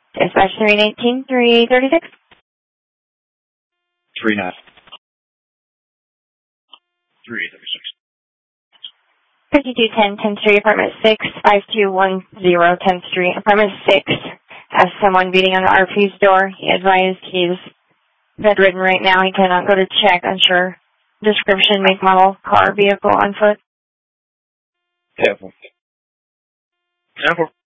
Dispatch 318, 336. 39. 336. 5210 10th Street, Apartment 6, 5210 10th Street, Apartment 6. Has someone beating on the RP's door. He advised he's bedridden right now. He cannot go to check. Unsure description, make, model, car, vehicle, on foot. 10-4. 10-4.